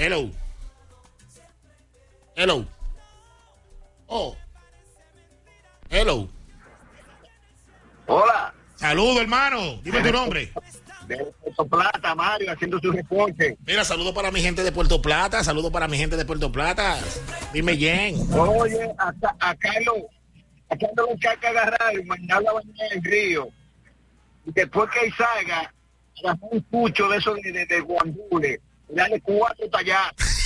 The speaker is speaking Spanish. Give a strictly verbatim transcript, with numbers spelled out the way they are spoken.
Hello. Hello. Oh. Hello. Hola. Saludo, hermano. Dime tu nombre. De Puerto Plata, Mario, haciendo su reporte. Mira, saludo para mi gente de Puerto Plata. Saludo para mi gente de Puerto Plata. Dime, Jen. Oye, acá, acá lo, acá lo que hay que agarrar y mandarlo a bañar en el río. Y después que salga, agarrar un pucho de esos de, de, de guandules, y darle cuatro talladas.